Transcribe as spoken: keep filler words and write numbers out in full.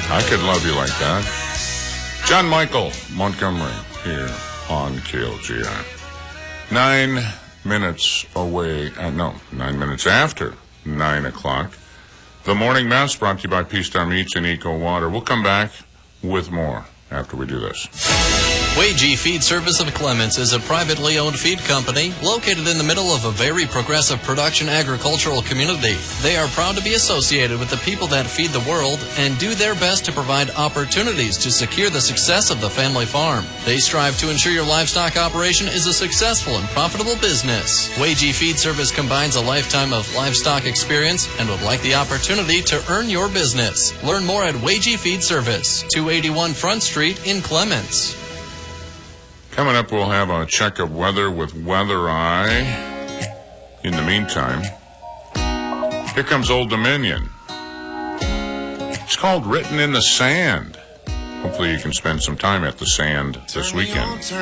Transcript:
I could love you like that. John Michael Montgomery here on K L G R. Nine minutes away, uh, no, nine minutes after nine o'clock. The Morning Mess brought to you by P-Star Meats and Eco Water. We'll come back with more after we do this. Wagee Feed Service of Clements is a privately owned feed company located in the middle of a very progressive production agricultural community. They are proud to be associated with the people that feed the world and do their best to provide opportunities to secure the success of the family farm. They strive to ensure your livestock operation is a successful and profitable business. Wagee Feed Service combines a lifetime of livestock experience and would like the opportunity to earn your business. Learn more at Wagee Feed Service, two eighty-one Front Street in Clements. Coming up, we'll have a check of weather with Weather Eye. In the meantime, here comes Old Dominion. It's called Written in the Sand. Hopefully you can spend some time at the sand this weekend.